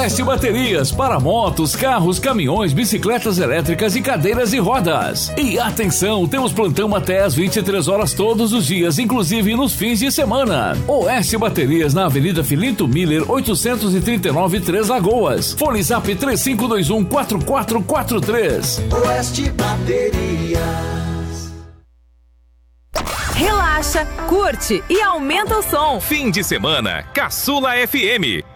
Oeste Baterias para motos, carros, caminhões, bicicletas elétricas e cadeiras de rodas. E atenção, temos plantão até às 23 horas todos os dias, inclusive nos fins de semana. Oeste Baterias na Avenida Filinto Miller, 839, Três Lagoas. Fone Zap 3521-4443. Oeste Baterias. Relaxa, curte e aumenta o som. Fim de semana, Caçula FM.